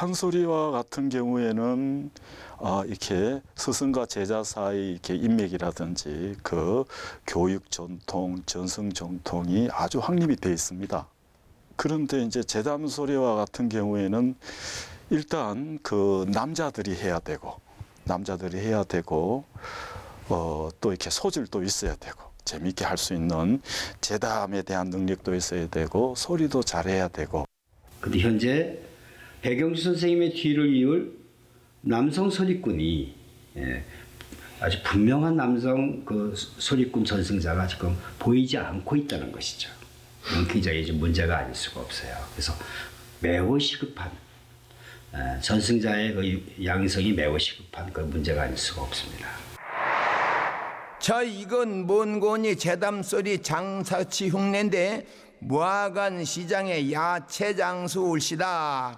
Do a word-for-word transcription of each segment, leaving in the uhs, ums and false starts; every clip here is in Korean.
판소리와 같은 경우에는 아, 이렇게 스승과 제자 사이 이렇게 인맥이라든지 그 교육 전통, 전승 전통이 아주 확립이 되어 있습니다. 그런데 이제 제담 소리와 같은 경우에는 일단 그 남자들이 해야 되고, 남자들이 해야 되고, 어, 또 이렇게 소질도 있어야 되고, 재미있게 할 수 있는 제담에 대한 능력도 있어야 되고, 소리도 잘해야 되고. 근데 현재 백영주 선생님의 뒤를 이을 남성 소리꾼이 예, 아주 분명한 남성 그 소리꾼 전승자가 지금 보이지 않고 있다는 것이죠. 이건 굉장히 좀 문제가 아닐 수가 없어요. 그래서 매우 시급한 예, 전승자의 그 양성이 매우 시급한 그 문제가 아닐 수가 없습니다. 자, 이건 뭔고니 제담소리 장사치 흉내인데 무화관 시장의 야채 장수 올시다.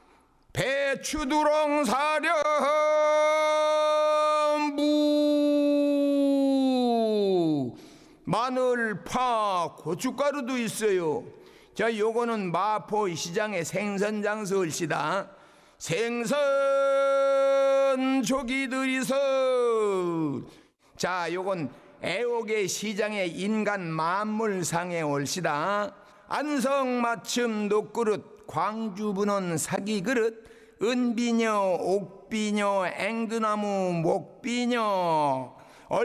배추두렁 사련무 마늘, 파, 고춧가루도 있어요. 자, 요거는 마포 시장의 생선 장수 올시다. 생선 조기들이서. 자, 요건 애옥의 시장의 인간 만물상에 올시다. 안성맞춤 녹그릇, 광주분원 사기그릇, 은비녀, 옥비녀, 앵두나무, 목비녀,